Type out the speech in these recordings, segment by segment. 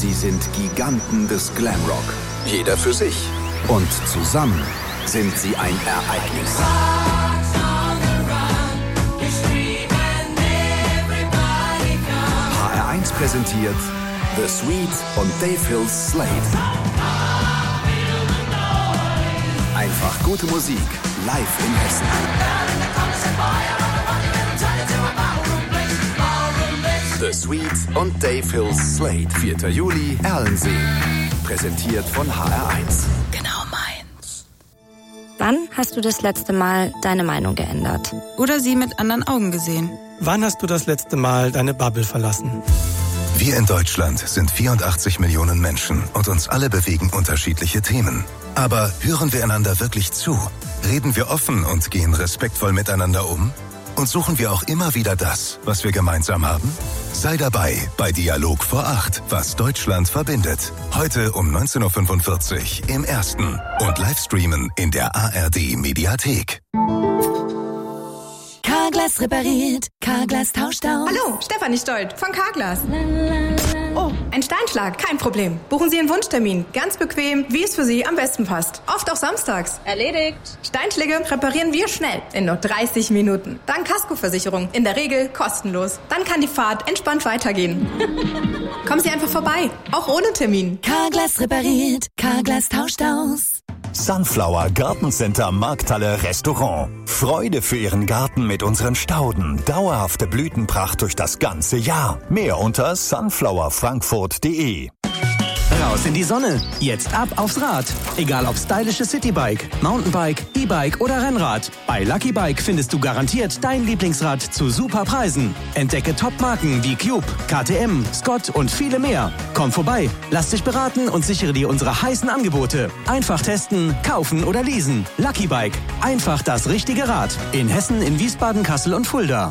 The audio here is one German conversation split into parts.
Sie sind Giganten des Glamrock. Jeder für sich. Und zusammen sind sie ein Ereignis. HR1 präsentiert The Sweet und Dave Hills Slate. Einfach gute Musik, live in Hessen. The Sweet und Dave Hills Slate. 4. Juli, Erlensee. Präsentiert von HR1. Genau meins. Wann hast du das letzte Mal deine Meinung geändert? Oder sie mit anderen Augen gesehen? Wann hast du das letzte Mal deine Bubble verlassen? Wir in Deutschland sind 84 Millionen Menschen und uns alle bewegen unterschiedliche Themen. Aber hören wir einander wirklich zu? Reden wir offen und gehen respektvoll miteinander um? Und suchen wir auch immer wieder das, was wir gemeinsam haben? Sei dabei bei Dialog vor 8, was Deutschland verbindet. Heute um 19.45 Uhr im Ersten und Livestreamen in der ARD-Mediathek. Carglass repariert, Carglass tauscht aus. Hallo, Stefanie Stolt von Carglass. Oh, ein Steinschlag, kein Problem. Buchen Sie einen Wunschtermin, ganz bequem, wie es für Sie am besten passt. Oft auch samstags. Erledigt. Steinschläge reparieren wir schnell, in nur 30 Minuten. Dank Kaskoversicherung, in der Regel kostenlos. Dann kann die Fahrt entspannt weitergehen. Kommen Sie einfach vorbei, auch ohne Termin. Carglass repariert, Carglass tauscht aus. Sunflower Gartencenter Markthalle Restaurant. Freude für Ihren Garten mit unseren Stauden. Dauerhafte Blütenpracht durch das ganze Jahr. Mehr unter sunflowerfrankfurt.de. Raus in die Sonne. Jetzt ab aufs Rad. Egal ob stylisches Citybike, Mountainbike, E-Bike oder Rennrad. Bei Lucky Bike findest du garantiert dein Lieblingsrad zu super Preisen. Entdecke Top-Marken wie Cube, KTM, Scott und viele mehr. Komm vorbei, lass dich beraten und sichere dir unsere heißen Angebote. Einfach testen, kaufen oder leasen. Lucky Bike. Einfach das richtige Rad. In Hessen, in Wiesbaden, Kassel und Fulda.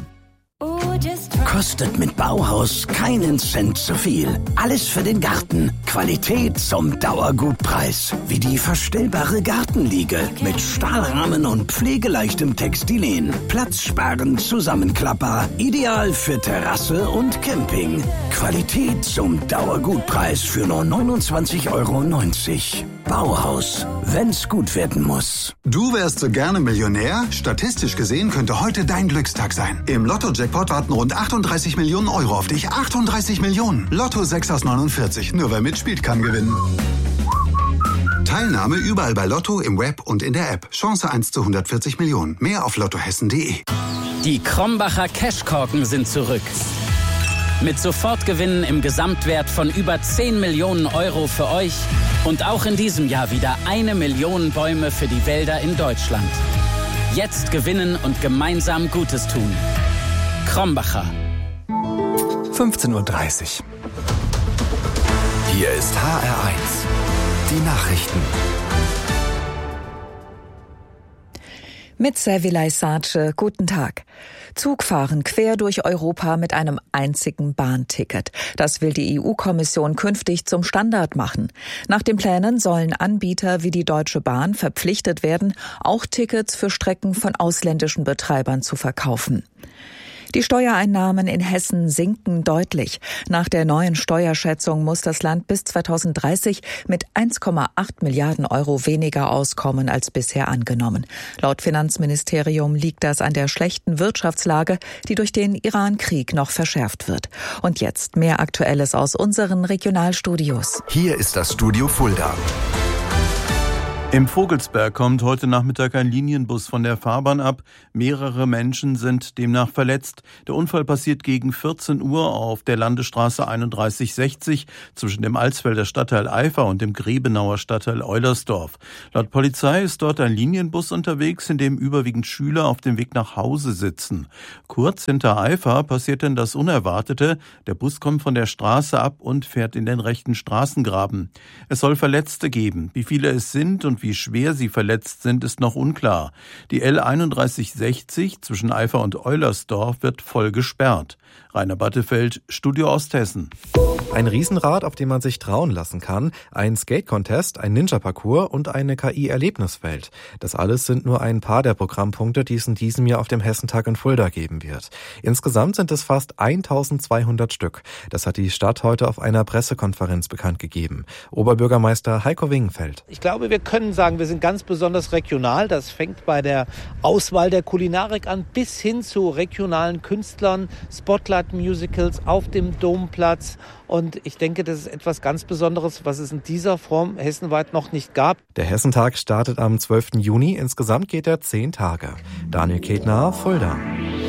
Kostet mit Bauhaus keinen Cent zu viel. Alles für den Garten. Qualität zum Dauergutpreis. Wie die verstellbare Gartenliege mit Stahlrahmen und pflegeleichtem Textilien. Platzsparend, zusammenklappbar. Ideal für Terrasse und Camping. Qualität zum Dauergutpreis für nur 29,90 €. Bauhaus, wenn's gut werden muss. Du wärst so gerne Millionär? Statistisch gesehen könnte heute dein Glückstag sein. Im Lotto-Jackpot warten rund 38 Millionen € auf dich. 38 Millionen. Lotto 6 aus 49. Nur wer mitspielt, kann gewinnen. Teilnahme überall bei Lotto, im Web und in der App. Chance 1 zu 140 Millionen. Mehr auf lottohessen.de. Die Krombacher Cashkorken sind zurück. Mit Sofortgewinnen im Gesamtwert von über 10 Millionen € für euch und auch in diesem Jahr wieder 1 Million Bäume für die Wälder in Deutschland. Jetzt gewinnen und gemeinsam Gutes tun. Krombacher. 15:30 Uhr. Hier ist HR1. Die Nachrichten. Mit Servilay Sace, guten Tag. Zugfahren quer durch Europa mit einem einzigen Bahnticket. Das will die EU-Kommission künftig zum Standard machen. Nach den Plänen sollen Anbieter wie die Deutsche Bahn verpflichtet werden, auch Tickets für Strecken von ausländischen Betreibern zu verkaufen. Die Steuereinnahmen in Hessen sinken deutlich. Nach der neuen Steuerschätzung muss das Land bis 2030 mit 1,8 Milliarden € weniger auskommen als bisher angenommen. Laut Finanzministerium liegt das an der schlechten Wirtschaftslage, die durch den Iran-Krieg noch verschärft wird. Und jetzt mehr Aktuelles aus unseren Regionalstudios. Hier ist das Studio Fulda. Im Vogelsberg kommt heute Nachmittag ein Linienbus von der Fahrbahn ab. Mehrere Menschen sind demnach verletzt. Der Unfall passiert gegen 14 Uhr auf der Landesstraße 3160 zwischen dem Alsfelder Stadtteil Eifer und dem Grebenauer Stadtteil Eulersdorf. Laut Polizei ist dort ein Linienbus unterwegs, in dem überwiegend Schüler auf dem Weg nach Hause sitzen. Kurz hinter Eifer passiert dann das Unerwartete. Der Bus kommt von der Straße ab und fährt in den rechten Straßengraben. Es soll Verletzte geben. Wie viele es sind und wie schwer sie verletzt sind, ist noch unklar. Die L3160 zwischen Eifer und Eulersdorf wird voll gesperrt. Rainer Battefeld, Studio Osthessen. Ein Riesenrad, auf dem man sich trauen lassen kann, ein Skate-Contest, ein Ninja-Parcours und eine KI-Erlebniswelt. Das alles sind nur ein paar der Programmpunkte, die es in diesem Jahr auf dem Hessentag in Fulda geben wird. Insgesamt sind es fast 1200 Stück. Das hat die Stadt heute auf einer Pressekonferenz bekannt gegeben. Oberbürgermeister Heiko Wingenfeld. Ich glaube, wir können sagen, wir sind ganz besonders regional. Das fängt bei der Auswahl der Kulinarik an bis hin zu regionalen Künstlern, Spotlight-Musicals auf dem Domplatz. Und ich denke, das ist etwas ganz Besonderes, was es in dieser Form hessenweit noch nicht gab. Der Hessentag startet am 12. Juni. Insgesamt geht er 10 Tage. Daniel Ketner, Fulda.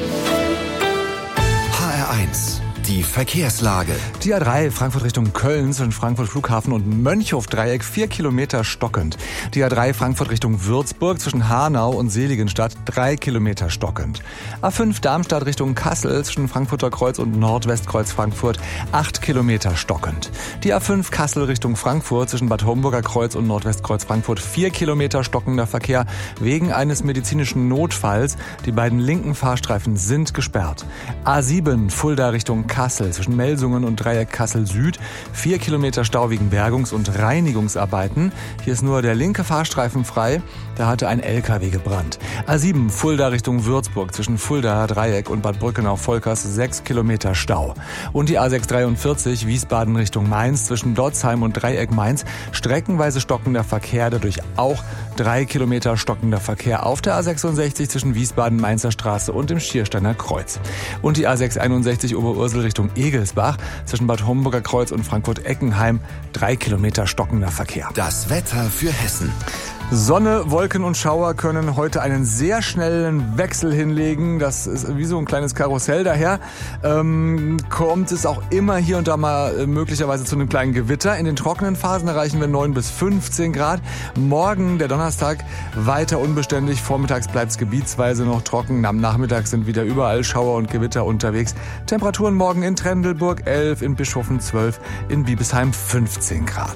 HR1. Die Verkehrslage. Die A3 Frankfurt Richtung Köln zwischen Frankfurt Flughafen und Mönchhof-Dreieck 4 Kilometer stockend. Die A3 Frankfurt Richtung Würzburg zwischen Hanau und Seligenstadt 3 Kilometer stockend. A5 Darmstadt Richtung Kassel zwischen Frankfurter Kreuz und Nordwestkreuz Frankfurt 8 Kilometer stockend. Die A5 Kassel Richtung Frankfurt zwischen Bad Homburger Kreuz und Nordwestkreuz Frankfurt 4 Kilometer stockender Verkehr wegen eines medizinischen Notfalls. Die beiden linken Fahrstreifen sind gesperrt. A7 Fulda Richtung Kassel zwischen Melsungen und Dreieck Kassel Süd 4 Kilometer Stau wegen Bergungs- und Reinigungsarbeiten. Hier ist nur der linke Fahrstreifen frei. Da hatte ein LKW gebrannt. A7 Fulda Richtung Würzburg zwischen Fulda Dreieck und Bad Brückenau-Volkers 6 Kilometer Stau. Und die A643 Wiesbaden Richtung Mainz zwischen Dotzheim und Dreieck Mainz streckenweise stockender Verkehr, dadurch auch 3 Kilometer stockender Verkehr auf der A66 zwischen Wiesbaden Mainzer Straße und dem Schiersteiner Kreuz. Und die A661 Oberursel Richtung Egelsbach zwischen Bad Homburger Kreuz und Frankfurt-Eckenheim 3 Kilometer stockender Verkehr. Das Wetter für Hessen. Sonne, Wolken und Schauer können heute einen sehr schnellen Wechsel hinlegen. Das ist wie so ein kleines Karussell. Daher kommt es auch immer hier und da mal möglicherweise zu einem kleinen Gewitter. In den trockenen Phasen erreichen wir 9 bis 15 Grad. Morgen, der Donnerstag, weiter unbeständig. Vormittags bleibt es gebietsweise noch trocken. Am Nachmittag sind wieder überall Schauer und Gewitter unterwegs. Temperaturen morgen in Trendelburg 11, in Bischoften 12, in Biebesheim 15 Grad.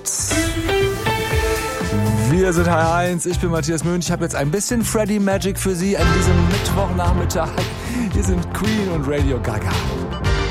Wir sind HR1, ich bin Matthias Möhn. Ich habe jetzt ein bisschen Freddie Magic für Sie an diesem Mittwochnachmittag. Hier sind Queen und Radio Gaga.